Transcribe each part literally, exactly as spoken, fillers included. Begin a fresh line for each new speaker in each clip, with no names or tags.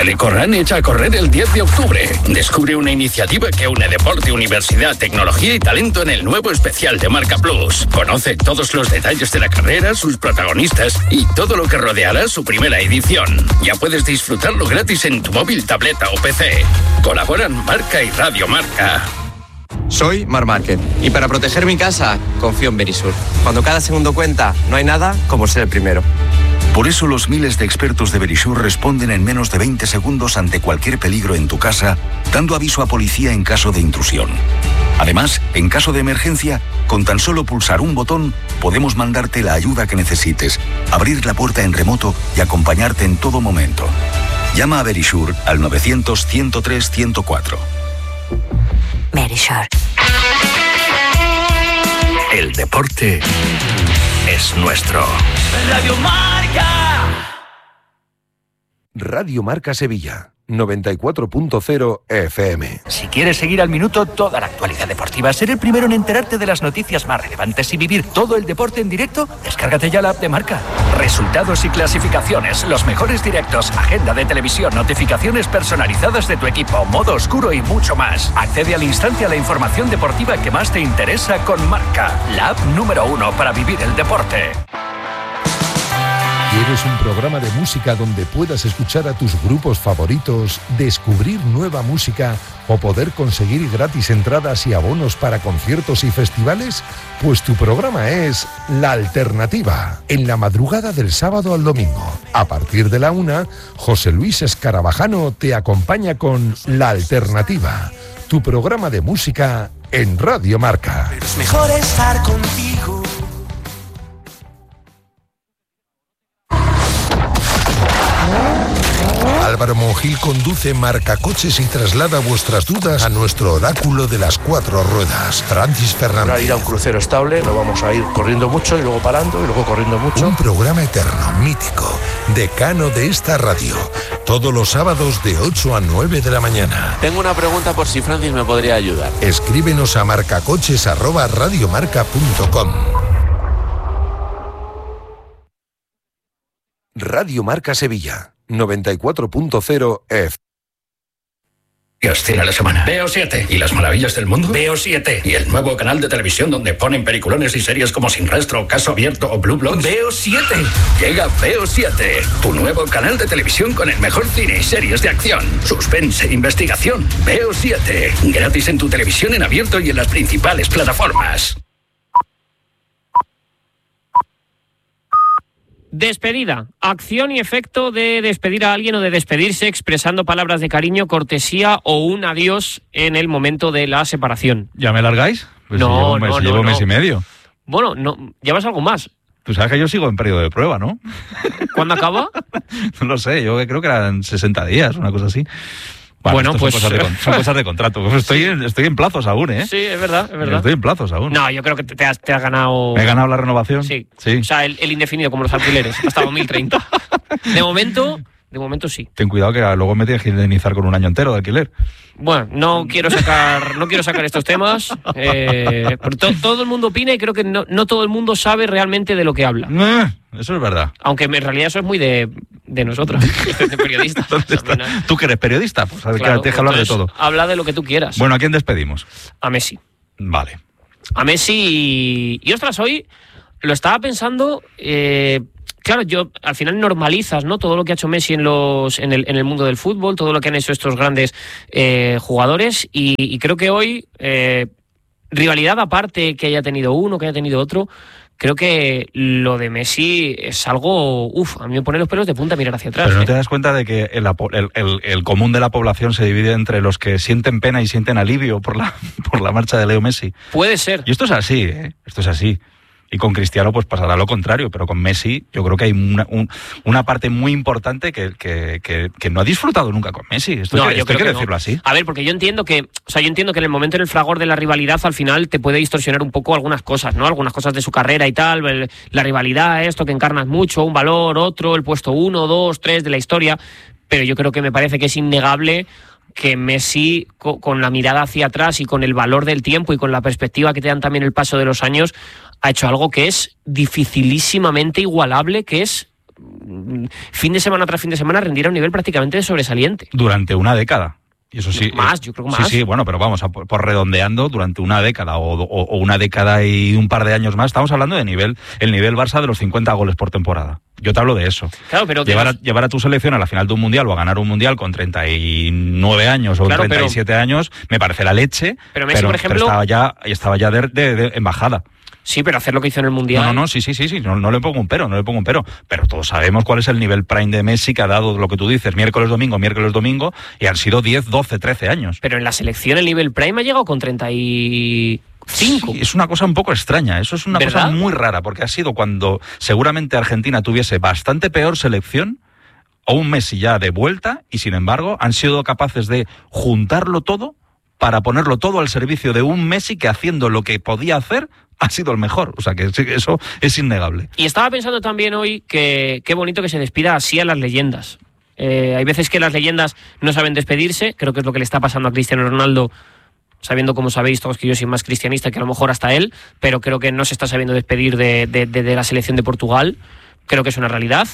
Telecorran echa a correr el diez de octubre. Descubre una iniciativa que une deporte, universidad, tecnología y talento en el nuevo especial de Marca Plus. Conoce todos los detalles de la carrera, sus protagonistas y todo lo que rodeará su primera edición. Ya puedes disfrutarlo gratis en tu móvil, tableta o P C. Colaboran Marca y Radio Marca.
Soy Mar Márquez y para proteger mi casa confío en Verisur. Cuando cada segundo cuenta, no hay nada como ser el primero.
Por eso los miles de expertos de Verisur responden en menos de veinte segundos ante cualquier peligro en tu casa, dando aviso a policía en caso de intrusión. Además, en caso de emergencia, con tan solo pulsar un botón, podemos mandarte la ayuda que necesites, abrir la puerta en remoto y acompañarte en todo momento. Llama a Verisur al novecientos, ciento tres, ciento cuatro.
Verisur.
El deporte es nuestro.
Radio Marca.
Radio Marca Sevilla, noventa y cuatro punto cero F M.
Si quieres seguir al minuto toda la actualidad deportiva, ser el primero en enterarte de las noticias más relevantes y vivir todo el deporte en directo, descárgate ya la app de Marca. Resultados y clasificaciones, los mejores directos, agenda de televisión, notificaciones personalizadas de tu equipo, modo oscuro y mucho más. Accede al instante a la información deportiva que más te interesa con Marca, la app número uno para vivir el deporte.
¿Quieres un programa de música donde puedas escuchar a tus grupos favoritos, descubrir nueva música o poder conseguir gratis entradas y abonos para conciertos y festivales? Pues tu programa es La Alternativa, en la madrugada del sábado al domingo. A partir de la una, José Luis Escarabajano te acompaña con La Alternativa, tu programa de música en Radio Marca.
Es mejor estar contigo.
Álvaro Monjil conduce Marcacoches y traslada vuestras dudas a nuestro oráculo de las cuatro ruedas, Francis Fernández.
Para ir a un crucero estable no vamos a ir corriendo mucho y luego parando y luego corriendo mucho.
Un programa eterno, mítico, decano de esta radio, todos los sábados de ocho a nueve de la mañana.
Tengo una pregunta por si Francis me podría ayudar.
Escríbenos a marcacoches arroba radiomarca punto com. Radio Marca Sevilla, noventa y cuatro punto cero F.
Dios tiene la semana. B O siete. ¿Y las maravillas del mundo? B O siete. ¿Y el nuevo canal de televisión donde ponen peliculones y series como Sin Rastro, Caso Abierto o Blue Bloods? B O siete. Llega B O siete. Tu nuevo canal de televisión con el mejor cine y series de acción, suspense e investigación. B O siete. Gratis en tu televisión en abierto y en las principales plataformas.
Despedida. Acción y efecto de despedir a alguien o de despedirse expresando palabras de cariño, cortesía o un adiós en el momento de la separación.
¿Ya me largáis? Pues
no,
si llevo,
no,
si
no,
llevo
no.
mes y medio.
Bueno, no, llevas algo más.
Tú sabes que yo sigo en periodo de prueba, ¿no?
¿Cuándo acaba?
No lo sé, yo creo que eran sesenta días, una cosa así. Bueno,
Bueno, pues
son cosas, de, son cosas de contrato. Pues estoy, en, estoy en plazos aún, ¿eh?
Sí, es verdad, es verdad.
Estoy en plazos aún.
No, yo creo que te has, te has ganado...
¿Me he ganado la renovación?
Sí.
sí.
O sea, el, el indefinido, como los alquileres, hasta dos mil treinta. De momento, de momento sí.
Ten cuidado que luego me tienes que indemnizar con un año entero de alquiler.
Bueno, no quiero sacar, no quiero sacar estos temas. Eh, pero to, todo el mundo opina y creo que no, no todo el mundo sabe realmente de lo que habla.
Eh, eso es verdad.
Aunque en realidad eso es muy de, de nosotros, de periodistas.
¿Tú que eres periodista? Pues sabes
Claro,
que tienes que hablar de
entonces,
todo.
Habla de lo que tú quieras.
Bueno, ¿a quién despedimos?
A Messi.
Vale.
A Messi y, y ostras, hoy lo estaba pensando... Eh, Claro, yo al final normalizas, ¿no? Todo lo que ha hecho Messi en los en el, en el mundo del fútbol, todo lo que han hecho estos grandes eh, jugadores y, y creo que hoy, eh, rivalidad aparte que haya tenido uno, que haya tenido otro, creo que lo de Messi es algo... Uf, a mí me pone los pelos de punta mirar hacia atrás.
Pero no
¿eh?
te das cuenta de que el, el, el, el común de la población se divide entre los que sienten pena y sienten alivio por la, por la marcha de Leo Messi.
Puede ser.
Y esto es así, ¿eh? Esto es así. Y con Cristiano pues pasará lo contrario, pero con Messi yo creo que hay una, un, una parte muy importante que, que, que, que no ha disfrutado nunca con Messi. Esto,
No,
hay,
yo
esto hay
creo
que
que
decirlo
no.
así.
A ver, porque yo entiendo que, o sea, yo entiendo que en el momento en el fragor de la rivalidad al final te puede distorsionar un poco algunas cosas, ¿no? Algunas cosas de su carrera y tal, el, la rivalidad, esto que encarnas mucho, un valor, otro, el puesto uno, dos, tres de la historia, pero yo creo que me parece que es innegable que Messi, co- con la mirada hacia atrás y con el valor del tiempo y con la perspectiva que te dan también el paso de los años, ha hecho algo que es dificilísimamente igualable, que es fin de semana tras fin de semana rendir a un nivel prácticamente sobresaliente.
Durante una década. Y eso sí.
Más, yo creo que más.
Sí, sí, bueno, pero vamos, a por, por redondeando, durante una década o, o, o una década y un par de años más, estamos hablando de nivel, el nivel Barça de los cincuenta goles por temporada. Yo te hablo de eso.
Claro, pero
llevar,
los...
a, llevar a tu selección a la final de un mundial o a ganar un mundial con treinta y nueve años o claro, treinta y siete pero... años, me parece la leche.
Pero Messi,
pero,
por ejemplo,
pero estaba ya, estaba ya de, de, de embajada.
Sí, pero hacer lo que hizo en el Mundial...
No, no, no, sí, sí, sí, sí, no, no le pongo un pero, no le pongo un pero. Pero todos sabemos cuál es el nivel prime de Messi que ha dado lo que tú dices, miércoles, domingo, miércoles, domingo, y han sido diez, doce, trece años.
Pero en la selección el nivel prime ha llegado con treinta y cinco.
Sí, es una cosa un poco extraña, eso es una
¿verdad?
Cosa muy rara, porque ha sido cuando seguramente Argentina tuviese bastante peor selección, o un Messi ya de vuelta, y sin embargo han sido capaces de juntarlo todo para ponerlo todo al servicio de un Messi que haciendo lo que podía hacer ha sido el mejor, o sea que eso es innegable.
Y estaba pensando también hoy que qué bonito que se despida así a las leyendas. Eh, hay veces que las leyendas no saben despedirse, creo que es lo que le está pasando a Cristiano Ronaldo, sabiendo, como sabéis todos, que yo soy más cristianista que a lo mejor hasta él, pero creo que no se está sabiendo despedir de, de, de, de la selección de Portugal, creo que es una realidad.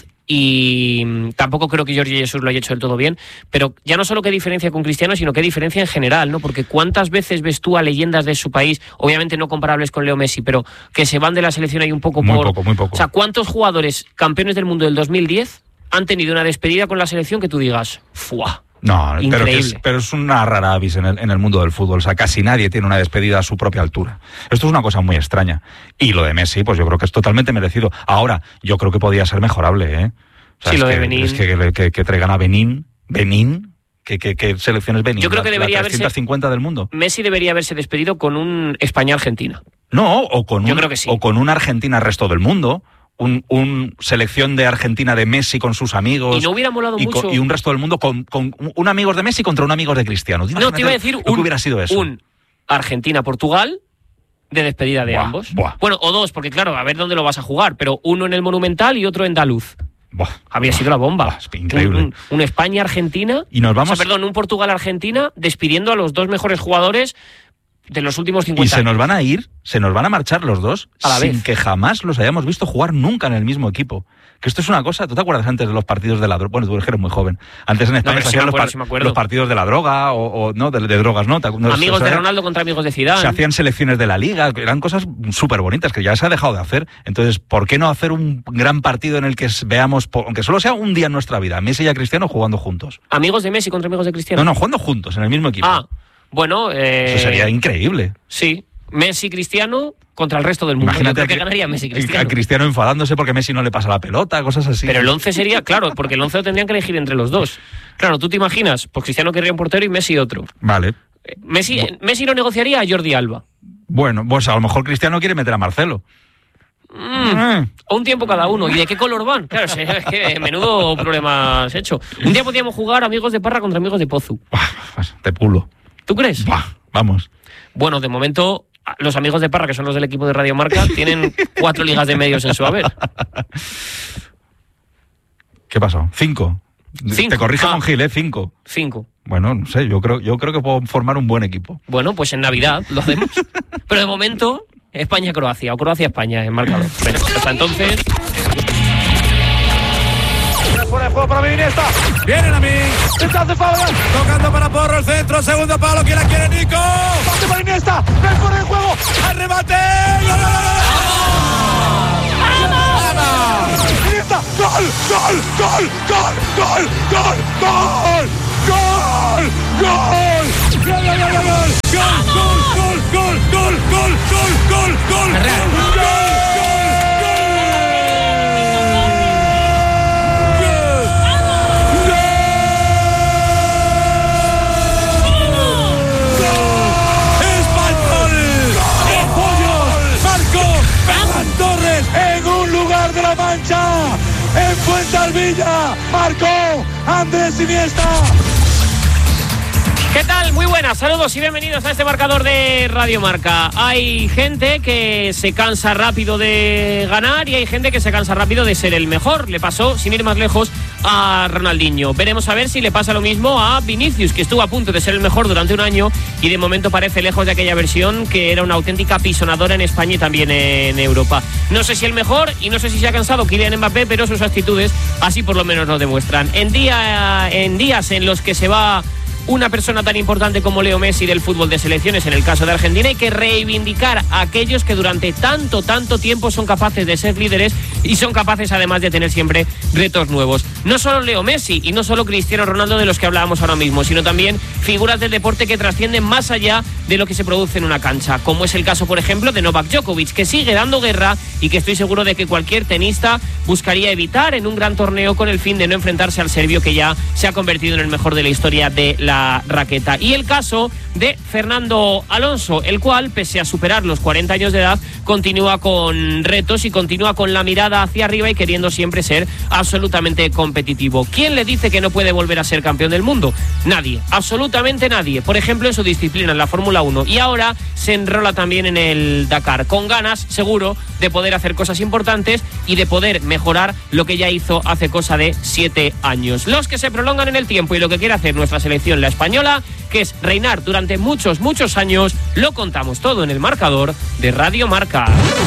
Y tampoco creo que Jorge Jesús lo haya hecho del todo bien, pero ya no solo qué diferencia con Cristiano, sino qué diferencia en general, ¿no? Porque cuántas veces ves tú a leyendas de su país, obviamente no comparables con Leo Messi, pero que se van de la selección ahí un poco
muy
por...
Muy poco, muy poco.
O sea, ¿cuántos jugadores campeones del mundo del dos mil diez han tenido una despedida con la selección que tú digas, ¡fua!
No, pero
es,
pero es una rara avis en el, en el mundo del fútbol. O sea, casi nadie tiene una despedida a su propia altura. Esto es una cosa muy extraña. Y lo de Messi, pues yo creo que es totalmente merecido. Ahora, yo creo que podía ser mejorable, ¿eh? O sea,
sí,
es
lo
que,
de Benín.
Es que, que, que traigan a Benín. Benín. ¿Qué, qué, qué selecciones Benín?
Yo creo que
la,
debería
la trescientos cincuenta
haberse,
del mundo.
Messi debería haberse despedido con un España-Argentina.
No, o con,
yo
un,
creo que sí.
o con una Argentina-resto del mundo. Un, un selección de Argentina de Messi con sus amigos.
Y no hubiera molado
y
mucho.
Con, y un resto del mundo con, con un amigos de Messi contra un amigos de Cristiano.
No, te iba a decir
un, hubiera sido eso.
un Argentina-Portugal de despedida de
buah,
ambos.
Buah.
Bueno, o dos, porque claro, a ver dónde lo vas a jugar, pero uno en el Monumental y otro en Daluz.
Buah,
Habría
buah,
sido la bomba.
Buah, es increíble.
Un, un, un España-Argentina.
Y nos vamos.
O sea, perdón, un Portugal-Argentina despidiendo a los dos mejores jugadores de los últimos cincuenta
años. Y se
años.
nos van a ir, se nos van a marchar los dos
a la
sin
vez.
que jamás los hayamos visto jugar nunca en el mismo equipo. Que esto es una cosa, ¿tú te acuerdas antes de los partidos de la droga? Bueno, tú eres muy joven. Antes en España
no,
se hacían
sí
los,
sí
par los partidos de la droga o, o no, de, de drogas, ¿no?
Amigos o sea, de Ronaldo contra amigos de Zidane.
Se hacían selecciones de la liga, eran cosas súper bonitas que ya se ha dejado de hacer. Entonces, ¿por qué no hacer un gran partido en el que veamos, aunque solo sea un día en nuestra vida, Messi y a Cristiano jugando juntos?
¿Amigos de Messi contra amigos de Cristiano?
No, no, jugando juntos, en el mismo equipo.
Ah, bueno... Eh...
Eso sería increíble.
Sí, Messi y Cristiano contra el resto del mundo.
Imagínate
Yo creo que,
que
ganaría Messi y Cristiano.
A Cristiano enfadándose porque Messi no le pasa la pelota, cosas así.
Pero el once sería, claro, porque el once lo tendrían que elegir entre los dos. Claro, ¿tú te imaginas? Pues Cristiano querría un portero y Messi otro.
Vale.
Messi, Messi no negociaría a Jordi Alba.
Bueno, pues a lo mejor Cristiano quiere meter a Marcelo.
Mm, mm. Un tiempo cada uno. ¿Y de qué color van? Claro, es que menudo problema has hecho. Un día podríamos jugar amigos de Parra contra amigos de Pozu.
Te pulo.
¿Tú crees?
Bah, vamos.
Bueno, de momento... Los amigos de Parra, que son los del equipo de Radio Marca, tienen cuatro ligas de medios en su haber.
¿Qué pasó? Cinco.
Cinco.
Te corrige
ah.
con Gil, ¿eh? Cinco.
Cinco.
Bueno, no sé, yo creo, yo creo que puedo formar un buen equipo.
Bueno, pues en Navidad lo hacemos. Pero de momento, España-Croacia o Croacia-España en marcador. Bueno, hasta entonces...
Fuera de juego para mí, Iniesta. Vienen a mí. Se hace falta. Tocando para Porro el centro. Segundo palo. ¿Quién la quiere, Nico? Pase para Iniesta. Ven fuera de juego. Al remate. ¡Gol, gol, gol! ¡Vamos! Iniesta. ¡Gol, gol, gol, gol, gol, gol, gol! ¡Gol! ¡Gol! ¡Gol, gol, gol, gol! ¡Gol, gol, gol, gol, gol, gol, gol, gol, gol! ¡Gol! En un lugar de la Mancha, en Fuensalvilla, marcó Andrés Iniesta.
¿Qué tal? Muy buenas, saludos y bienvenidos a este marcador de Radio Marca. Hay gente que se cansa rápido de ganar y hay gente que se cansa rápido de ser el mejor. Le pasó, sin ir más lejos, a Ronaldinho. Veremos a ver si le pasa lo mismo a Vinicius, que estuvo a punto de ser el mejor durante un año y de momento parece lejos de aquella versión que era una auténtica pisonadora en España y también en Europa. No sé si el mejor y no sé si se ha cansado Kylian Mbappé, pero sus actitudes así por lo menos lo demuestran. En, día, en días en los que se va una persona tan importante como Leo Messi del fútbol de selecciones, en el caso de Argentina, hay que reivindicar a aquellos que durante tanto, tanto tiempo son capaces de ser líderes y son capaces además de tener siempre retos nuevos. No solo Leo Messi y no solo Cristiano Ronaldo, de los que hablábamos ahora mismo, sino también figuras del deporte que trascienden más allá de lo que se produce en una cancha, como es el caso, por ejemplo, de Novak Djokovic, que sigue dando guerra y que estoy seguro de que cualquier tenista buscaría evitar en un gran torneo con el fin de no enfrentarse al serbio, que ya se ha convertido en el mejor de la historia de la La raqueta. Y el caso de Fernando Alonso, el cual, pese a superar los cuarenta años de edad, continúa con retos y continúa con la mirada hacia arriba y queriendo siempre ser absolutamente competitivo. ¿Quién le dice que no puede volver a ser campeón del mundo? Nadie, absolutamente nadie. Por ejemplo, en su disciplina, en la Fórmula uno. Y ahora se enrola también en el Dakar, con ganas, seguro, de poder hacer cosas importantes y de poder mejorar lo que ya hizo hace cosa de siete años. Los que se prolongan en el tiempo y lo que quiere hacer nuestra selección, la española, que es reinar durante muchos, muchos años, lo contamos todo en el marcador de Radio Marca.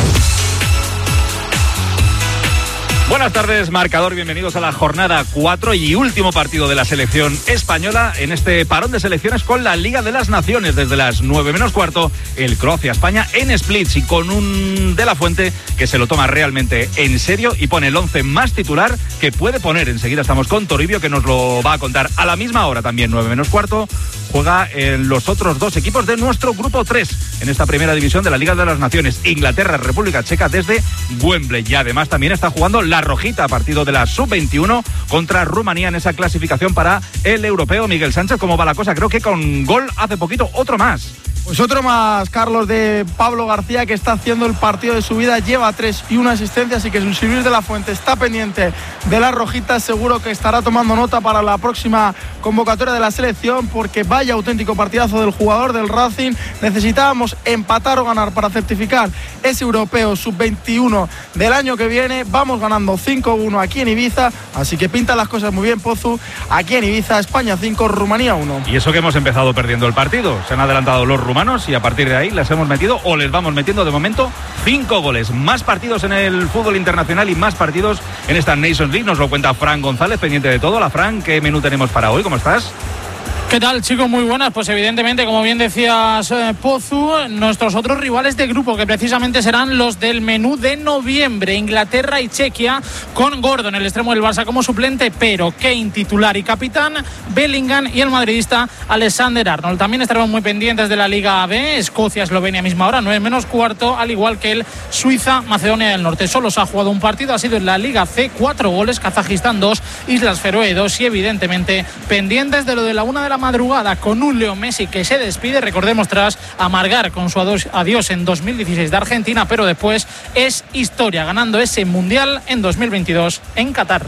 Buenas tardes, marcador, bienvenidos a la jornada cuatro y último partido de la selección española en este parón de selecciones con la Liga de las Naciones. Desde las nueve menos cuarto, el Croacia-España en splits y con un De La Fuente que se lo toma realmente en serio y pone el once más titular que puede poner. Enseguida estamos con Toribio, que nos lo va a contar. A la misma hora, también nueve menos cuarto, juega en los otros dos equipos de nuestro grupo tres en esta primera división de la Liga de las Naciones. Inglaterra, República Checa desde Wembley. Y además también está jugando la Rojita, partido de la sub veintiuno contra Rumanía en esa clasificación para el europeo. Miguel Sánchez, ¿cómo va la cosa? Creo que con gol hace poquito, otro más.
Pues otro más, Carlos, de Pablo García, que está haciendo el partido de su vida, lleva tres y una asistencia, así que sin Luis de la Fuente está pendiente de las rojitas, seguro que estará tomando nota para la próxima convocatoria de la selección, porque vaya auténtico partidazo del jugador del Racing. Necesitábamos empatar o ganar para certificar ese europeo sub veintiuno del año que viene. Vamos ganando cinco uno aquí en Ibiza, así que pintan las cosas muy bien, Pozu. Aquí en Ibiza, España cinco, Rumanía uno.
Y eso que hemos empezado perdiendo el partido, se han adelantado los rumanos y a partir de ahí les hemos metido o les vamos metiendo de momento cinco goles. Más partidos en el fútbol internacional y más partidos en esta Nations League. Nos lo cuenta Fran González, pendiente de todo. Hola, Fran, ¿qué menú tenemos para hoy? ¿Cómo estás?
¿Qué tal, chicos? Muy buenas. Pues evidentemente, como bien decías, eh, Pozu, nuestros otros rivales de grupo, que precisamente serán los del menú de noviembre, Inglaterra y Chequia, con Gordon, el extremo del Barça, como suplente, pero Kane titular y capitán, Bellingham y el madridista Alexander Arnold. También estaremos muy pendientes de la Liga B, Escocia, Eslovenia, misma hora, nueve menos cuarto, al igual que el Suiza, Macedonia del Norte. Solo se ha jugado un partido, ha sido en la Liga C, cuatro goles, Kazajistán dos, Islas Feroe dos, y evidentemente pendientes de lo de la una de la madrugada, con un Leo Messi que se despide, recordemos, tras amargar con su adiós en dos mil dieciséis de Argentina, pero después es historia, ganando ese Mundial en dos mil veintidós en Qatar.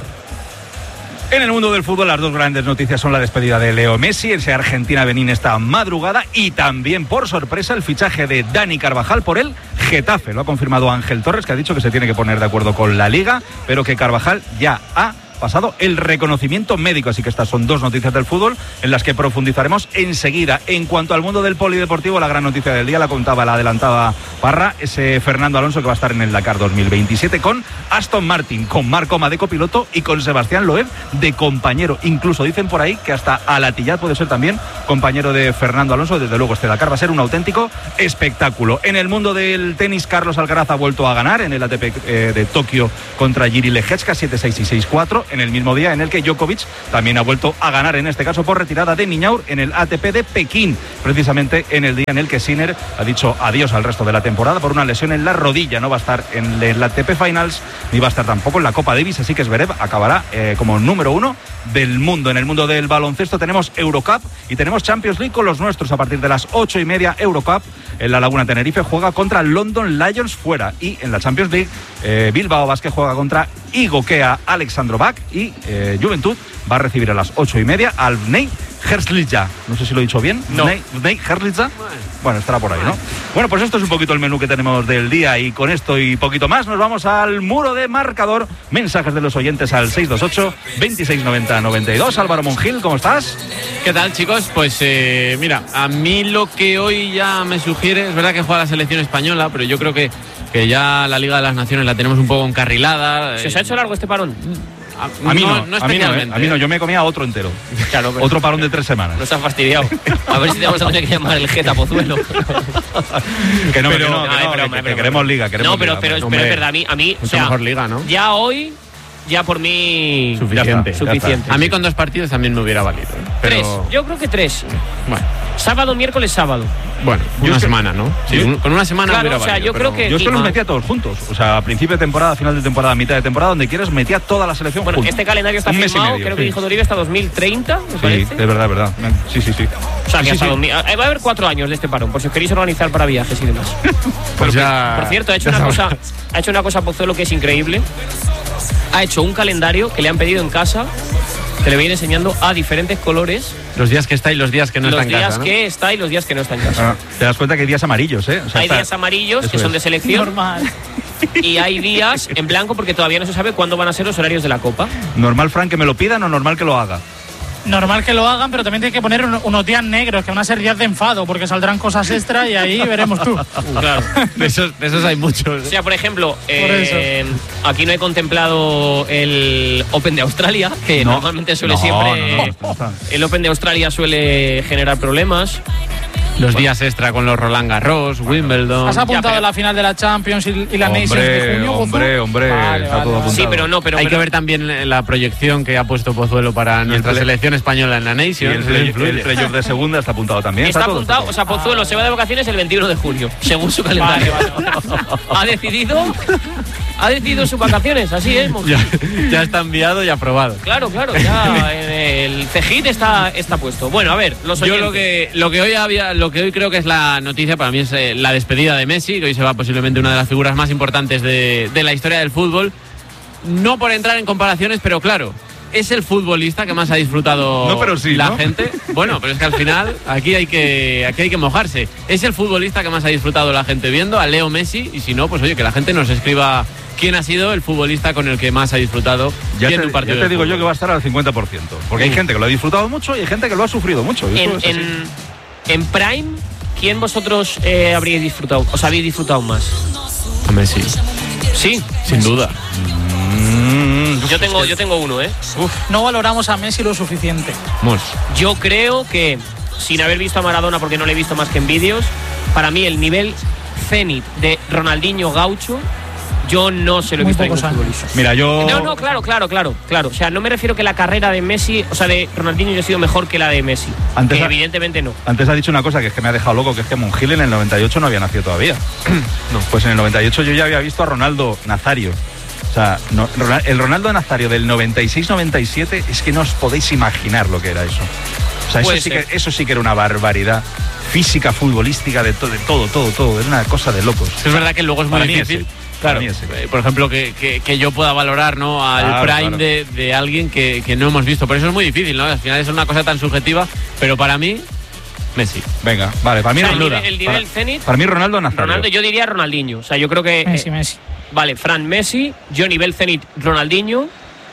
En el mundo del fútbol, las dos grandes noticias son la despedida de Leo Messi, ese Argentina-Benín esta madrugada, y también, por sorpresa, el fichaje de Dani Carvajal por el Getafe. Lo ha confirmado Ángel Torres, que ha dicho que se tiene que poner de acuerdo con la Liga, pero que Carvajal ya ha pasado el reconocimiento médico. Así que estas son dos noticias del fútbol en las que profundizaremos enseguida. En cuanto al mundo del polideportivo, la gran noticia del día la contaba, la adelantaba Parra, ese Fernando Alonso que va a estar en el Dakar dos mil veintisiete con Aston Martin, con Marc Oma de copiloto y con Sebastián Loeb de compañero. Incluso dicen por ahí que hasta Alatillat puede ser también compañero de Fernando Alonso. Desde luego este Dakar va a ser un auténtico espectáculo. En el mundo del tenis, Carlos Alcaraz ha vuelto a ganar en el A T P eh, de Tokio contra Jiri Lehecka, siete seis y seis cuatro, en el mismo día en el que Djokovic también ha vuelto a ganar, en este caso por retirada de Niñaur, en el A T P de Pekín, precisamente en el día en el que Sinner ha dicho adiós al resto de la temporada por una lesión en la rodilla. No va a estar en el A T P Finals ni va a estar tampoco en la Copa Davis, así que Zverev acabará eh, como número uno del mundo. En el mundo del baloncesto tenemos Eurocup y tenemos Champions League con los nuestros. A partir de las ocho y media, Eurocup en la Laguna Tenerife juega contra London Lions fuera, y en la Champions League eh, Bilbao Basket juega contra Igokea Alexandrovac Gladbach y eh, Juventud va a recibir a las ocho y media al Bnei Herzliya. No sé si lo he dicho bien.
No.
Bnei, Bnei Herzliya. Bueno, estará por ahí, ¿no? Bueno, pues esto es un poquito el menú que tenemos del día y con esto y poquito más nos vamos al muro de marcador. Mensajes de los oyentes al seis dos ocho, veintiséis noventa, noventa y dos. Álvaro Monjil, ¿cómo estás?
¿Qué tal, chicos? Pues eh, mira, a mí lo que hoy ya me sugiere, es verdad que juega la selección española, pero yo creo que, que ya la Liga de las Naciones la tenemos un poco encarrilada.
¿Se os ha hecho largo este parón?
A, a mí no, no, a mí no, ¿eh? A mí no, yo me comía otro entero.
Claro, pero
otro parón de tres semanas.
Nos ha fastidiado. A ver si te vamos a tener que llamar el Geta Pozuelo.
que no, pero, que no, que, no, que, que, que queremos liga, queremos
No, pero,
liga,
pero, pero, pero es verdad, a mí, a mí
o sea, mejor liga, ¿no?
Ya hoy, ya por mí
suficiente.
Ya está, suficiente.
Ya a mí con dos partidos también me hubiera valido. Pero...
Tres, yo creo que tres.
Bueno.
Sábado, miércoles, sábado.
Bueno,
yo
una
que,
semana, ¿no? Sí, un, con una semana
claro,
hubiera
o sea,
valido,
yo creo que
yo es que los metía todos juntos. O sea, a principio de temporada, final de temporada, mitad de temporada, donde quieras, metía toda la selección
bueno,
juntos.
Este calendario está firmado, creo que sí. dijo Doribe hasta dos mil treinta, me
sí,
parece.
de verdad, de verdad. Sí, sí, sí.
O sea, que
sí,
hasta
sí.
dos mil, va a haber cuatro años de este parón, por si os queréis organizar para viajes y demás.
Pues ya,
por cierto, ha hecho una cosa, ha hecho una cosa Pozuelo que es increíble. Ha hecho un calendario que le han pedido en casa, que le voy a ir enseñando a diferentes colores.
Los días que está y los días que no está en casa.
Los días
¿no?
que está y los días que no está en casa.
Ah, te das cuenta que hay días amarillos, ¿eh? O sea,
hay
está...
días amarillos
Eso
que
es.
son de selección.
Normal.
Y hay días en blanco porque todavía no se sabe cuándo van a ser los horarios de la Copa.
¿Normal, Fran, que me lo pidan o normal que lo haga?
Normal que lo hagan, pero también tiene que poner un, unos días negros, que van a ser días de enfado, porque saldrán cosas extra y ahí veremos tú.
Claro.
De esos, de esos hay muchos.
O sea, por ejemplo, eh, por aquí no he contemplado el Open de Australia, que
no.
normalmente suele
no,
siempre...
No, no, no, no.
El Open de Australia suele generar problemas.
Los bueno. días extra con los Roland Garros, Wimbledon.
¿Has apuntado
ya, pero...
la final de la Champions y, y la
hombre,
Nations de junio,
Hombre, hombre,
vale,
está
vale,
todo
vale.
apuntado.
Sí, pero no, pero...
Hay
pero...
que ver también la proyección que ha puesto Pozuelo para nuestra
play...
selección española en la Nations.
Y el, play, el playoff de segunda está apuntado también.
Está,
está
apuntado,
todo,
o sea, Pozuelo se va de vacaciones el veintiuno de junio, según su calendario.
Vale, vale, vale.
Ha decidido... Ha decidido sus vacaciones, así es.
Ya, ya está enviado y aprobado.
Claro, claro, ya el Cejit está, está puesto. Bueno, a ver, los oyentes.
Yo lo que, lo que hoy había, lo que hoy creo que es la noticia para mí es eh, la despedida de Messi, que hoy se va posiblemente una de las figuras más importantes de, de la historia del fútbol. No por entrar en comparaciones, pero claro, es el futbolista que más ha disfrutado
no, pero sí,
la
¿no?
gente. Bueno, pero es que al final aquí hay que aquí hay que mojarse. Es el futbolista que más ha disfrutado la gente viendo a Leo Messi, y si no, pues oye, que la gente nos escriba quién ha sido el futbolista con el que más ha disfrutado
ya
viendo
te,
un partido.
Ya te digo
fútbol.
yo que va a estar al cincuenta por ciento, porque hay gente que lo ha disfrutado mucho y hay gente que lo ha sufrido mucho.
En, en, en Prime, ¿quién vosotros eh, habríais disfrutado? ¿Os habéis disfrutado más?
A Messi.
Sí,
sin duda.
Mm,
yo tengo, yo tengo uno, ¿eh?
Uf. No valoramos a Messi lo suficiente.
Mos.
Yo creo que, sin haber visto a Maradona, porque no le he visto más que en vídeos, para mí el nivel cenit de Ronaldinho Gaucho, yo no se lo he
Muy
visto a ningún
años.
futbolista.
Mira, yo...
No, no, claro, claro, claro, claro. O sea, no me refiero que la carrera de Messi, o sea, de Ronaldinho haya sido mejor que la de Messi.
Antes
que
ha...
evidentemente no.
Antes ha dicho una cosa que es que me ha dejado loco, que es que Monjil en el noventa y ocho no había nacido todavía.
No.
Pues en el noventa y ocho yo ya había visto a Ronaldo Nazario. O sea, no, el Ronaldo Nazario del noventa y seis noventa y siete es que no os podéis imaginar lo que era eso. O sea, eso sí, que, eso sí que era una barbaridad física, futbolística, de, to, de todo, todo, todo. Era una cosa de locos.
Es verdad que luego es muy
Para
difícil.
Mí ese.
Claro, por ejemplo, que, que, que yo pueda valorar, ¿no?, al
claro,
prime
claro.
De, de alguien que, que no hemos visto. Por eso es muy difícil, ¿no? Al final es una cosa tan subjetiva, pero para mí, Messi.
Venga, vale, para mí
o sea, el
Ronaldo.
nivel, el nivel
para,
cenit.
Para mí Ronaldo Nazario.
Ronaldo, yo diría Ronaldinho. O sea, yo creo que.
Messi,
eh,
Messi.
Vale, Fran Messi, yo nivel cenit Ronaldinho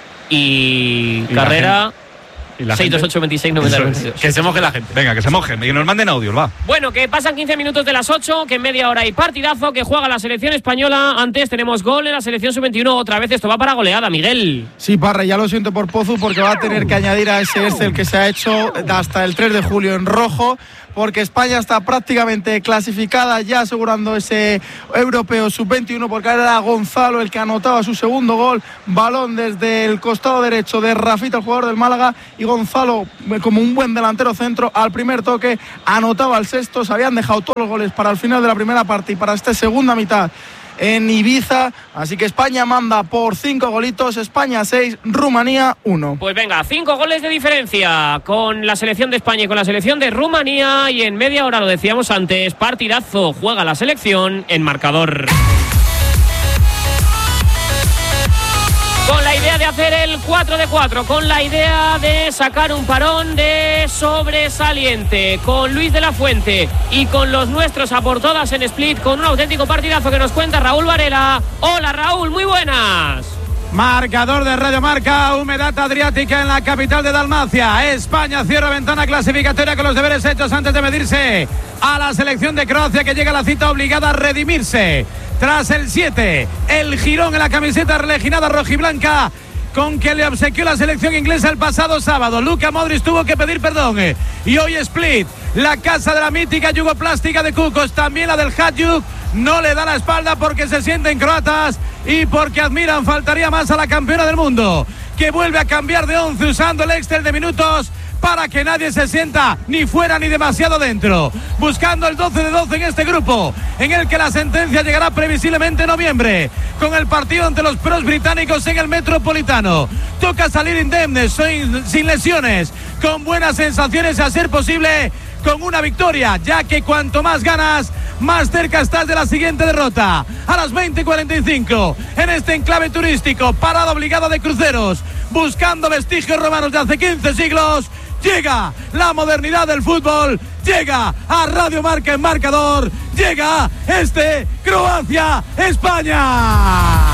y,
¿Y
carrera.
¿Y la
seis dos ocho veintiséis noventa y dos.
Que se moje la gente.
Venga, que se mojen, que nos manden audios, va.
Bueno, que pasan quince minutos de las ocho, que en media hora hay partidazo, que juega la selección española. Antes tenemos gol en la selección sub veintiuno. Otra vez esto va para goleada, Miguel.
Sí, Parra, ya lo siento por Pozu, porque va a tener que añadir a ese Excel que se ha hecho hasta el tres de julio en rojo, porque España está prácticamente clasificada, ya asegurando ese europeo sub veintiuno, porque era Gonzalo el que anotaba su segundo gol. Balón desde el costado derecho de Rafita, el jugador del Málaga, y Gonzalo, como un buen delantero centro, al primer toque anotaba el sexto. Se habían dejado todos los goles para el final de la primera parte y para esta segunda mitad en Ibiza, así que España manda por cinco golitos. España seis, Rumanía uno.
Pues venga, cinco goles de diferencia con la selección de España y con la selección de Rumanía, y en media hora, lo decíamos antes, partidazo, juega la selección en marcador. Con la idea idea de hacer el cuatro de cuatro, con la idea de sacar un parón de sobresaliente, con Luis de la Fuente y con los nuestros a por todas en Split, con un auténtico partidazo que nos cuenta Raúl Varela. Hola Raúl, muy buenas.
Marcador de Radio Marca, humedad adriática en la capital de Dalmacia. España cierra ventana clasificatoria con los deberes hechos antes de medirse a la selección de Croacia, que llega a la cita obligada a redimirse tras el siete, el girón en la camiseta relegionada rojiblanca con que le obsequió la selección inglesa el pasado sábado. Luka Modric tuvo que pedir perdón y hoy Split, la casa de la mítica yugoplástica de Kukos, también la del Hajduk, no le da la espalda porque se sienten croatas y porque admiran, faltaría más, a la campeona del mundo, que vuelve a cambiar de once usando el Excel de minutos para que nadie se sienta ni fuera ni demasiado dentro, buscando el doce de doce en este grupo, en el que la sentencia llegará previsiblemente en noviembre, con el partido ante los pros británicos en el Metropolitano. Toca salir indemnes, sin, sin lesiones, con buenas sensaciones, a ser posible con una victoria, ya que cuanto más ganas, más cerca estás de la siguiente derrota. A las veinte cuarenta y cinco, en este enclave turístico, parada obligada de cruceros, buscando vestigios romanos de hace quince siglos, llega la modernidad del fútbol, llega a Radio Marca en marcador, llega este Croacia-España.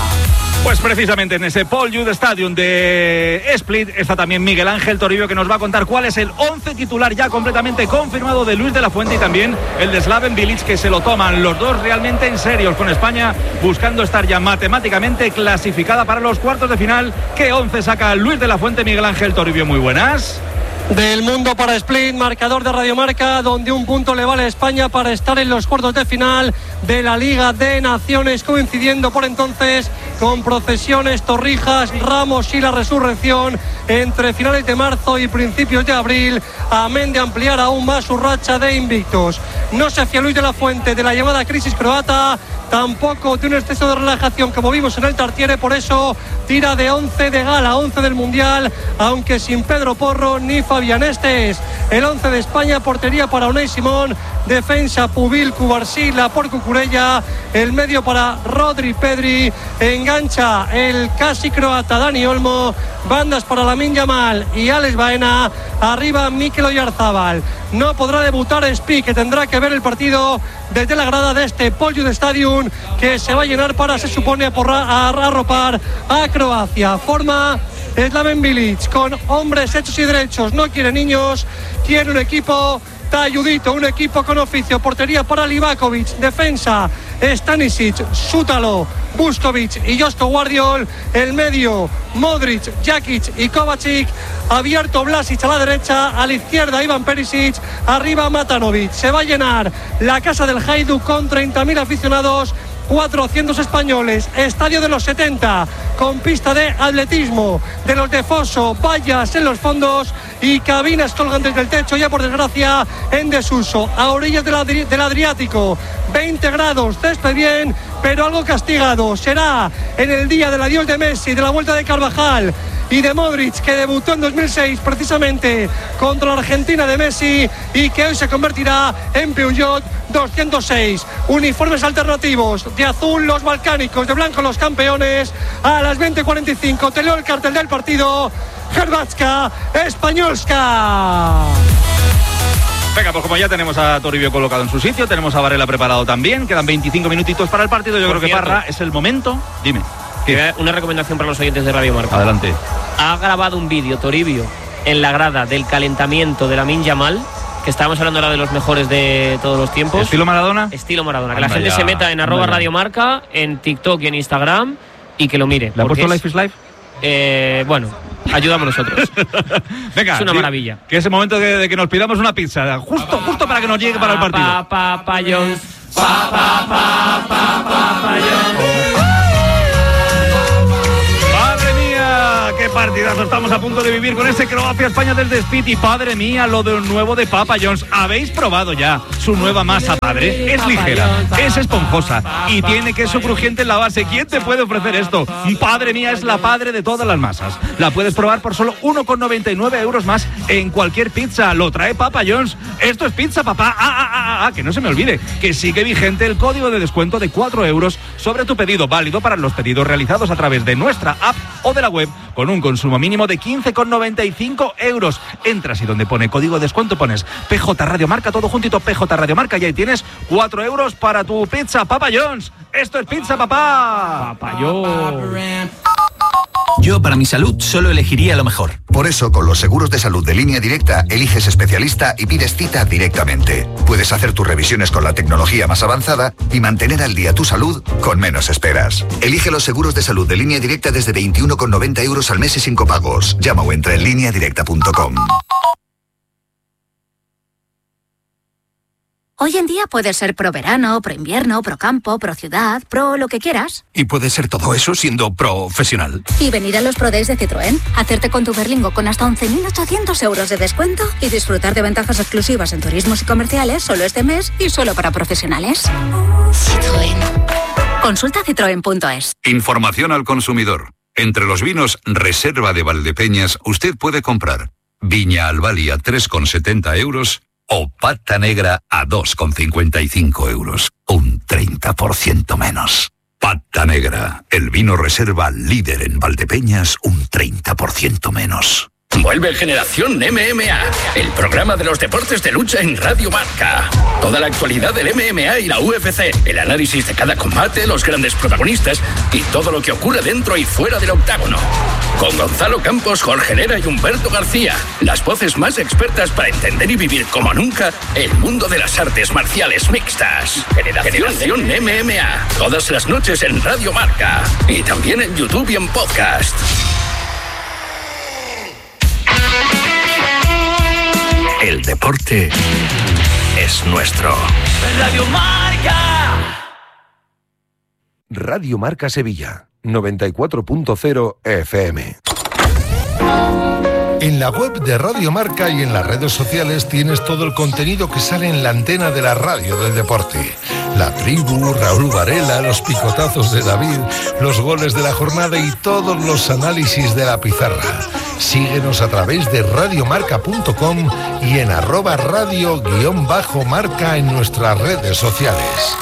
Pues precisamente en ese Paul Youth Stadium de Split está también Miguel Ángel Toribio, que nos va a contar cuál es el once titular ya completamente confirmado de Luis de la Fuente y también el de Slaven Bilic, que se lo toman los dos realmente en serio con España, buscando estar ya matemáticamente clasificada para los cuartos de final. ¿Qué once saca Luis de la Fuente? Miguel Ángel Toribio, muy buenas.
Del mundo para Split, marcador de Radio Marca, donde un punto le vale a España para estar en los cuartos de final de la Liga de Naciones, coincidiendo por entonces con procesiones, Torrijas, Ramos y la resurrección entre finales de marzo y principios de abril, amén de ampliar aún más su racha de invictos. No se fía Luis de la Fuente de la llamada crisis croata, tampoco de un exceso de relajación como vimos en el Tartiere, por eso tira de once de gala, once del Mundial, aunque sin Pedro Porro ni Fabián Estes. El once de España: portería para Unai Simón, defensa Pubil, Cubarsí, por Cucurella, el medio para Rodri Pedri, engancha el casi croata Dani Olmo, bandas para Lamine Yamal y Alex Baena, arriba Mikel Oyarzábal. No podrá debutar Spi, que tendrá que ver el partido desde la grada de este Paul Youth Stadium, que se va a llenar para, se supone, a arropar a Croacia. Forma Slaven Bilic con hombres hechos y derechos, no quiere niños, quiere un equipo talludito, un equipo con oficio. Portería para Livakovic, defensa Stanisic, Sútalo, Buskovic y Josko Guardiol, el medio Modric, Jakic y Kovacic, abierto Vlasic a la derecha, a la izquierda Ivan Perisic, arriba Matanovic. Se va a llenar la casa del Hajduk con treinta mil aficionados, cuatrocientos españoles, estadio de los setenta, con pista de atletismo de los de Fosso, vallas en los fondos y cabinas colgantes del techo, ya por desgracia en desuso. A orillas del, Adri- del Adriático, veinte grados, césped bien, pero algo castigado. Será en el día del adiós de Messi, de la vuelta de Carvajal y de Modric, que debutó en dos mil seis precisamente contra la Argentina de Messi y que hoy se convertirá en Peugeot doscientos seis. Uniformes alternativos, de azul los balcánicos, de blanco los campeones. A las veinte cuarenta y cinco te leo el cartel del partido: Hrvatska, Españolska.
Venga, pues como ya tenemos a Toribio colocado en su sitio, tenemos a Varela preparado también, quedan veinticinco minutitos para el partido. Yo
Por
creo
cierto,
que Parra es el momento. Dime.
Una recomendación para los oyentes de Radio Marca.
Adelante.
Ha grabado un vídeo Toribio en la grada del calentamiento de Lamine Yamal, que estábamos hablando ahora de los mejores de todos los tiempos.
¿Estilo Maradona?
Estilo Maradona. Que la
Anda
gente
ya,
se meta en arroba
anda ya.
Radio Marca, en TikTok y en Instagram, y que lo mire.
¿Le ha puesto
es-
Life is Life?
Eh, bueno, ayudamos nosotros.
Venga,
es una
di-
maravilla.
Que es el momento de, de que nos pidamos una pizza, justo, justo para que nos llegue para el partido.
Pa, pa, pa, Jones. Pa, pa, pa, pa, pa, pa, Jones.
¡Madre mía! ¡Qué partidazo estamos a punto de vivir con ese Croacia-España desde Split! Y padre mía, lo de nuevo de Papa John's. ¿Habéis probado ya su nueva masa, padre? Es ligera, es esponjosa y tiene queso crujiente en la base. ¿Quién te puede ofrecer esto? Padre mía, es la padre de todas las masas. La puedes probar por solo uno con noventa y nueve euros más en cualquier pizza. Lo trae Papa John's. Esto es pizza, papá. ¡Ah, ah, ah, Ah, ah, que no se me olvide, que sigue vigente el código de descuento de cuatro euros sobre tu pedido, válido para los pedidos realizados a través de nuestra app o de la web, con un consumo mínimo de quince con noventa y cinco euros. Entras y donde pone código de descuento pones P J Radio Marca, todo juntito, P J Radio Marca, y ahí tienes cuatro euros para tu pizza, Papa John's. Esto es Pizza Papá.
Papa John's.
Yo, para mi salud, solo elegiría lo mejor.
Por eso, con los seguros de salud de Línea Directa, eliges especialista y pides cita directamente. Puedes hacer tus revisiones con la tecnología más avanzada y mantener al día tu salud con menos esperas. Elige los seguros de salud de Línea Directa desde veintiuno con noventa euros al mes y sin copagos. Llama o entra en línea directa punto com.
Hoy en día puedes ser pro verano, pro invierno, pro campo, pro ciudad, pro lo que quieras.
Y puedes ser todo eso siendo profesional.
Y venir a los Pro Days de Citroën, hacerte con tu Berlingo con hasta once mil ochocientos euros de descuento y disfrutar de ventajas exclusivas en turismos y comerciales solo este mes y solo para profesionales. Citroën. Consulta citroen punto es.
Información al consumidor. Entre los vinos Reserva de Valdepeñas usted puede comprar Viña Albali a tres con setenta euros o Pata Negra a dos con cincuenta y cinco euros. Un treinta por ciento menos. Pata Negra, el vino reserva líder en Valdepeñas, un treinta por ciento menos.
Vuelve Generación M M A, el programa de los deportes de lucha en Radio Marca. Toda la actualidad del M M A y la U F C, el análisis de cada combate, los grandes protagonistas y todo lo que ocurre dentro y fuera del octágono. Con Gonzalo Campos, Jorge Lera y Humberto García, las voces más expertas para entender y vivir como nunca el mundo de las artes marciales mixtas. Generación, Generación M M A, todas las noches en Radio Marca y también en YouTube y en podcast. El deporte es nuestro.
Radio Marca.
Radio Marca Sevilla, noventa y cuatro punto cero F M. En la web de Radio Marca y en las redes sociales tienes todo el contenido que sale en la antena de la radio del deporte. La tribu, Raúl Varela, los picotazos de David, los goles de la jornada y todos los análisis de la pizarra. Síguenos a través de radiomarca punto com y en arroba radio guión bajo marca en nuestras redes sociales.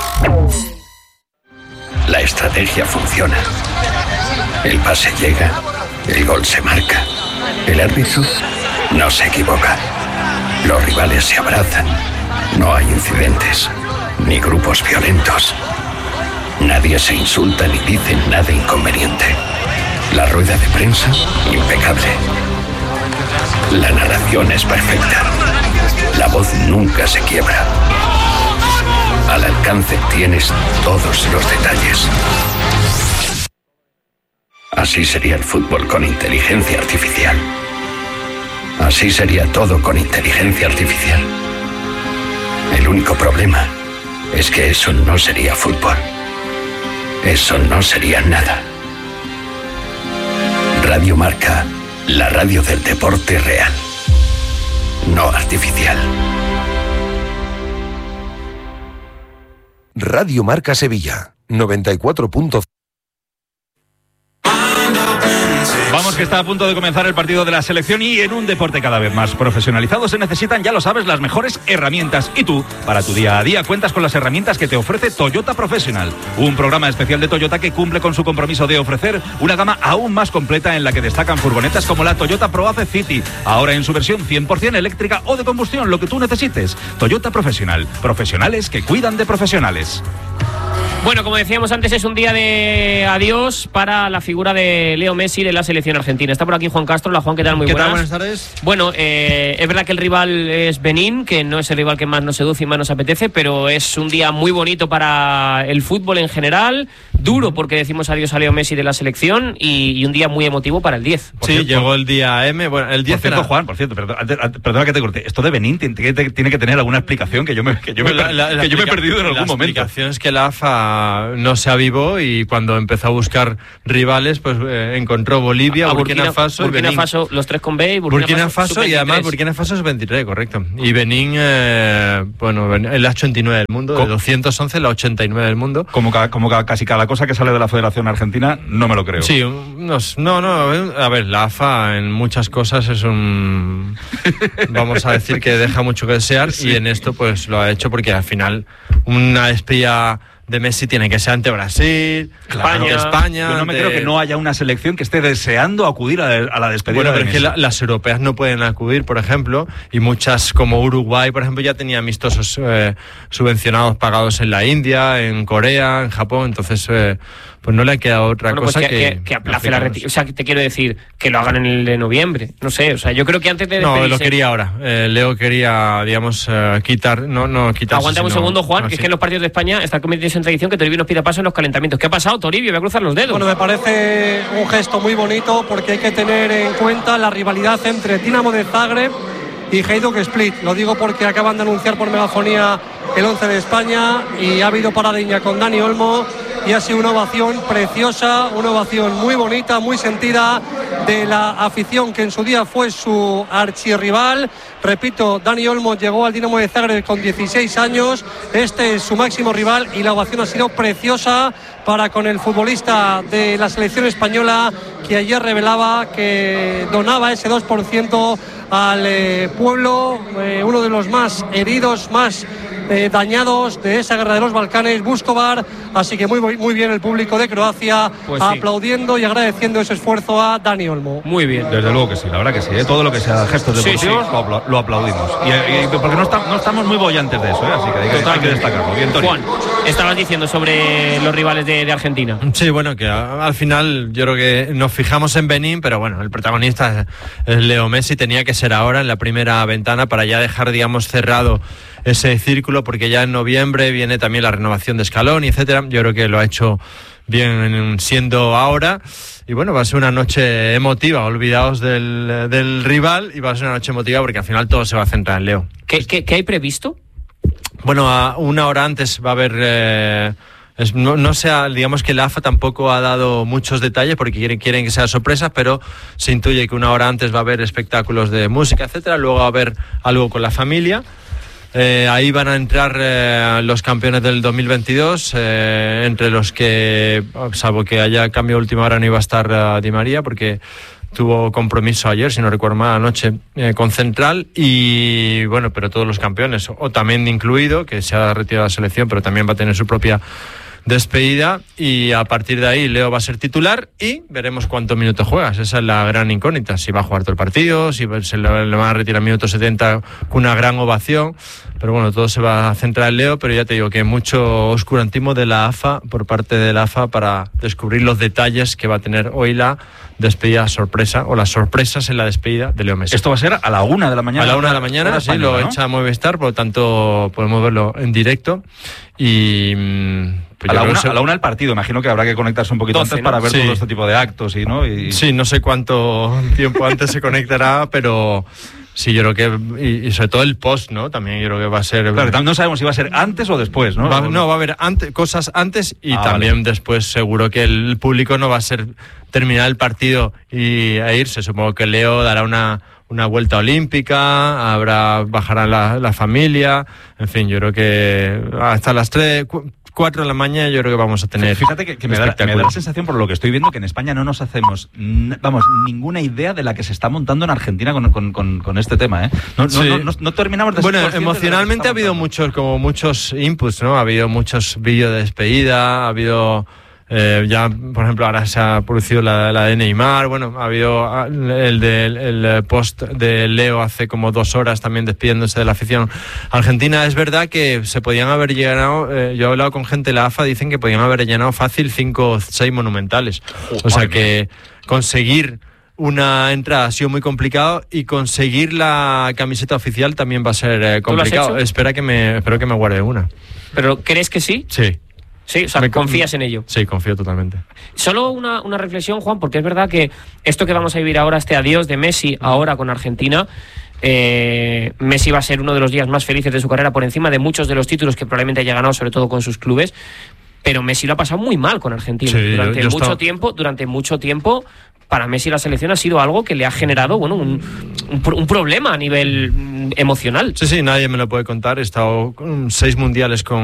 La estrategia funciona. El pase llega, el gol se marca. El árbitro no se equivoca. Los rivales se abrazan. No hay incidentes, ni grupos violentos. Nadie se insulta ni dice nada inconveniente. La rueda de prensa, impecable. La narración es perfecta. La voz nunca se quiebra. Al alcance tienes todos los detalles. Así sería el fútbol con inteligencia artificial. Así sería todo con inteligencia artificial. El único problema es que eso no sería fútbol. Eso no sería nada. Radio Marca, la radio del deporte real, no artificial.
Radio Marca Sevilla, noventa y cuatro punto cero.
Vamos, que está a punto de comenzar el partido de la selección y en un deporte cada vez más profesionalizado se necesitan, ya lo sabes, las mejores herramientas. Y tú, para tu día a día, cuentas con las herramientas que te ofrece Toyota Professional, un programa especial de Toyota que cumple con su compromiso de ofrecer una gama aún más completa en la que destacan furgonetas como la Toyota ProAce City, ahora en su versión cien por ciento eléctrica o de combustión, lo que tú necesites. Toyota Professional, profesionales que cuidan de profesionales.
Bueno, como decíamos antes, es un día de adiós para la figura de Leo Messi de la selección argentina. Está por aquí Juan Castro. Hola, Juan, ¿qué tal? Muy
¿Qué
buenas.
tal? Buenas tardes.
Bueno, eh, es verdad que el rival es Benín, que no es el rival que más nos seduce y más nos apetece, pero es un día muy bonito para el fútbol en general, duro porque decimos adiós a Leo Messi de la selección y, y un día muy emotivo para el diez.
Sí, cierto. Llegó el día M. Bueno, el diez
por cierto,
era...
Juan, por cierto, perdona, perdona que te corte. Esto de Benín tiene que, tiene que tener alguna explicación que yo me, que yo me,
la, la,
que yo me he perdido en algún
la
momento.
La explicación es que la A F A
ya no se avivó y cuando empezó a buscar rivales, pues eh, encontró Bolivia,
a
Burkina,
Burkina
Faso
Burkina
y Benín.
Faso, los tres con B y Burkina,
Burkina
Faso,
Faso y además Burkina Faso es veintitrés, correcto. Y Benín, eh, bueno, el ochenta y nueve del mundo, de doscientos once la ochenta y nueve del mundo.
Como, ca, como ca, casi cada cosa que sale de la Federación Argentina, no me lo creo.
Sí, no, no, no, a ver, la A F A en muchas cosas es un, vamos a decir que deja mucho que desear, sí. Y en esto pues lo ha hecho porque al final una espía de Messi tiene que ser ante Brasil,
claro,
España, España.
Yo no me
de...
creo que no haya una selección que esté deseando acudir a, a la despedida.
Bueno,
de
pero es que la, las europeas no pueden acudir, por ejemplo, y muchas como Uruguay, por ejemplo, ya tenía amistosos eh, subvencionados pagados en la India, en Corea, en Japón, entonces eh, pues no le ha quedado otra
bueno,
cosa
pues que,
que,
que, que aplace la reti- o sea, que te quiero decir que lo hagan en el de noviembre, no sé, o sea, yo creo que antes de despedirse...
No, lo quería ahora. Eh, Leo quería, digamos, uh, quitar, no, no quitar.
Aguántame un segundo, Juan, no, que sí. Es que en los partidos de España está cometiendo en tradición que Toribio nos pida paso en los calentamientos. ¿Qué ha pasado, Toribio? Voy a cruzar los dedos.
Bueno, me parece un gesto muy bonito porque hay que tener en cuenta la rivalidad entre Dinamo de Zagreb y Hajduk Split. Lo digo porque acaban de anunciar por megafonía el once de España y ha habido paradiña con Dani Olmo y ha sido una ovación preciosa, una ovación muy bonita, muy sentida de la afición que en su día fue su archirrival. Repito, Dani Olmo llegó al Dinamo de Zagreb con dieciséis años, este es su máximo rival y la ovación ha sido preciosa para con el futbolista de la selección española que ayer revelaba que donaba ese dos por ciento al eh, pueblo, eh, uno de los más heridos, más eh, dañados de esa guerra de los Balcanes, Vukovar, así que muy, muy bien el público de Croacia, pues sí, aplaudiendo y agradeciendo ese esfuerzo a Dani Olmo.
Muy bien.
Desde luego que sí, la verdad que sí, ¿eh? Todo lo que sea gestos deportivos sí, sí. Lo, lo aplaudimos. Y, y porque no, está, no estamos muy bollantes de eso, ¿eh? Así que hay, que hay que destacarlo. Bien, Tony.
Juan, estabas diciendo sobre los rivales de, de Argentina.
Sí, bueno, que a, al final yo creo que nos fijamos en Benín, pero bueno, el protagonista es, es Leo Messi, tenía que ser ahora en la primera ventana para ya dejar, digamos, cerrado ese círculo, porque ya en noviembre viene también la renovación de Scaloni, etcétera. Yo creo que lo ha hecho bien siendo ahora. Y bueno, va a ser una noche emotiva, olvidaos del, del rival, y va a ser una noche emotiva porque al final todo se va a centrar en Leo.
¿Qué, qué, qué hay previsto?
Bueno, a una hora antes va a haber... Eh, es, no, no sea, digamos que la A F A tampoco ha dado muchos detalles porque quieren, quieren que sea sorpresa, pero se intuye que una hora antes va a haber espectáculos de música, etcétera. Luego va a haber algo con la familia. Eh, ahí van a entrar eh, los campeones del dos mil veintidós, eh, entre los que, salvo que haya cambio a última hora, no iba a estar uh, Di María porque tuvo compromiso ayer, si no recuerdo mal, anoche eh, con Central, y bueno, pero todos los campeones, o también incluido, que se ha retirado de la selección, pero también va a tener su propia despedida, y a partir de ahí Leo va a ser titular y veremos cuántos minutos juegas. Esa es la gran incógnita, si va a jugar todo el partido, si se le, le van a retirar minutos setenta con una gran ovación, pero bueno, todo se va a centrar en Leo, pero ya te digo que mucho oscurantismo de la A F A, por parte de la A F A, para descubrir los detalles que va a tener hoy la despedida sorpresa, o las sorpresas en la despedida de Leo Messi.
Esto va a ser a la una de la mañana.
A la una de la mañana, sí, lo ¿no? echa Movistar, por lo tanto podemos verlo en directo. Y
pues a, la una, a la una del partido, imagino que habrá que conectarse un poquito doce, antes, ¿no? Para ver sí. todo este tipo de actos y no y...
Sí, no sé cuánto tiempo antes se conectará, pero sí, yo creo que y, y sobre todo el post, ¿no? También yo creo que va a ser.
Claro, no sabemos si va a ser antes o después, ¿no?
Va, no, va a haber antes, cosas antes y ah, también vale. Después. Seguro que el público no va a ser terminar el partido y a irse. Supongo que Leo dará una una vuelta olímpica, habrá bajará la, la familia, en fin, yo creo que hasta las tres, cuatro de la mañana yo creo que vamos a tener.
Fíjate que, que me, da, me da la sensación, por lo que estoy viendo, que en España no nos hacemos, vamos, ninguna idea de la que se está montando en Argentina con, con, con, con este tema, ¿eh? No, sí. no, no, no, no terminamos de.
Bueno, emocionalmente ha habido muchos, como muchos inputs, ¿no? Ha habido muchos vídeos de despedida, ha habido. Eh, ya, por ejemplo, ahora se ha producido la, la de Neymar. Bueno, ha habido el, de, el post de Leo hace como dos horas también despidiéndose de la afición argentina. Es verdad que se podían haber llenado, eh, yo he hablado con gente de la A F A, dicen que podían haber llenado fácil cinco o seis monumentales. O sea que conseguir una entrada ha sido muy complicado, y conseguir la camiseta oficial también va a ser eh, complicado. Espera que me, espero que me guarde una.
¿Pero crees que sí?
Sí.
Sí, o sea,
Me
confías en ello.
Sí, confío totalmente.
Solo una, una reflexión, Juan, porque es verdad que esto que vamos a vivir ahora, este adiós de Messi ahora con Argentina, eh, Messi va a ser uno de los días más felices de su carrera, por encima de muchos de los títulos que probablemente haya ganado, sobre todo con sus clubes. pero Messi lo ha pasado muy mal con Argentina.
Sí,
durante
yo- yo
mucho
estaba-
tiempo, durante mucho tiempo, para Messi la selección ha sido algo que le ha generado, bueno, un, un, pro- un problema a nivel mm, emocional.
Sí, sí, nadie me lo puede contar. He estado con seis mundiales con